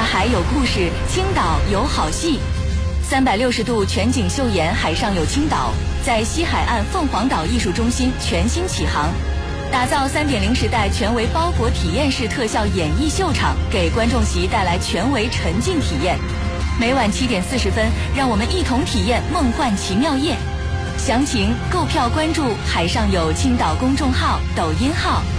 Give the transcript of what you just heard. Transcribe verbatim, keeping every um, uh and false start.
海有故事，青岛有好戏。三百六十度全景秀演海上有青岛，在西海岸凤凰岛艺术中心全新启航，打造 三点零 时代全维包裹体验式特效演绎秀场，给观众席带来全维沉浸体验。每晚七点四十分，让我们一同体验梦幻奇妙夜。详情购票关注海上有青岛公众号、抖音号。